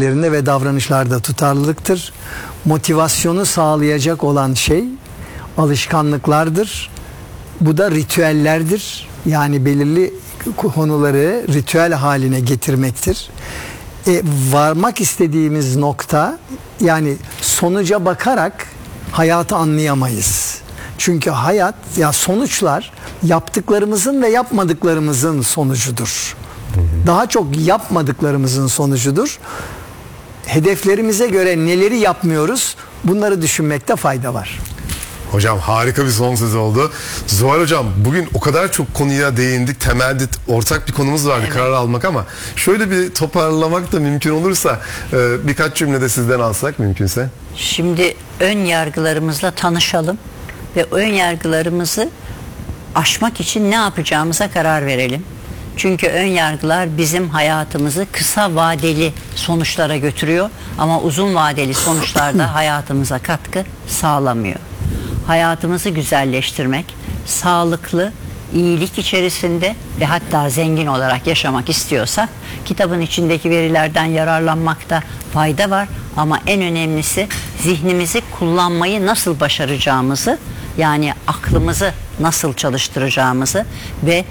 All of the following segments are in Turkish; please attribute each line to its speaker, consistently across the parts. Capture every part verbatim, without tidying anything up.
Speaker 1: ve davranışlarda tutarlılıktır. Motivasyonu sağlayacak olan şey alışkanlıklardır. Bu da ritüellerdir. Yani belirli konuları ritüel haline getirmektir. E, varmak istediğimiz nokta, yani sonuca bakarak hayatı anlayamayız. Çünkü hayat, ya sonuçlar yaptıklarımızın ve yapmadıklarımızın sonucudur. Daha çok yapmadıklarımızın sonucudur. Hedeflerimize göre neleri yapmıyoruz, bunları düşünmekte fayda var.
Speaker 2: Hocam harika bir son söz oldu. Zuhal Hocam, bugün o kadar çok konuya değindik. Temelde ortak bir konumuz vardı, evet, karar almak, ama şöyle bir toparlamak da mümkün olursa e, birkaç cümlede sizden alsak mümkünse.
Speaker 3: Şimdi ön yargılarımızla tanışalım ve ön yargılarımızı aşmak için ne yapacağımıza karar verelim. Çünkü ön yargılar bizim hayatımızı kısa vadeli sonuçlara götürüyor ama uzun vadeli sonuçlarda hayatımıza katkı sağlamıyor. Hayatımızı güzelleştirmek, sağlıklı, iyilik içerisinde ve hatta zengin olarak yaşamak istiyorsak kitabın içindeki verilerden yararlanmakta fayda var, ama en önemlisi zihnimizi kullanmayı nasıl başaracağımızı, yani aklımızı nasıl çalıştıracağımızı ve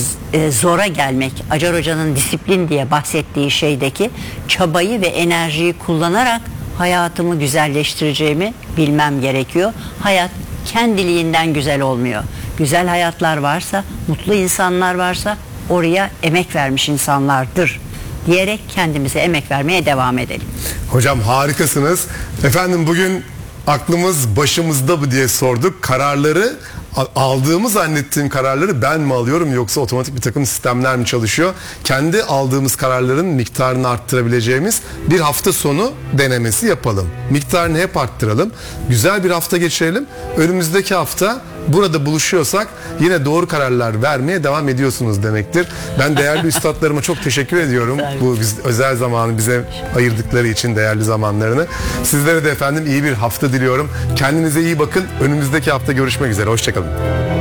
Speaker 3: zora gelmek, Acar Hoca'nın disiplin diye bahsettiği şeydeki çabayı ve enerjiyi kullanarak hayatımı güzelleştireceğimi bilmem gerekiyor. Hayat kendiliğinden güzel olmuyor. Güzel hayatlar varsa, mutlu insanlar varsa oraya emek vermiş insanlardır diyerek kendimize emek vermeye devam edelim.
Speaker 2: Hocam harikasınız. Efendim, bugün aklımız başımızda mı diye sorduk. Kararları, aldığımı zannettiğim kararları ben mi alıyorum, yoksa otomatik bir takım sistemler mi çalışıyor? Kendi aldığımız kararların miktarını arttırabileceğimiz bir hafta sonu denemesi yapalım. Miktarını hep arttıralım. Güzel bir hafta geçirelim. Önümüzdeki hafta burada buluşuyorsak yine doğru kararlar vermeye devam ediyorsunuz demektir. Ben değerli üstadlarıma çok teşekkür ediyorum. Bu özel zamanı bize ayırdıkları için, değerli zamanlarını. Sizlere de efendim iyi bir hafta diliyorum. Kendinize iyi bakın. Önümüzdeki hafta görüşmek üzere. Hoşçakalın.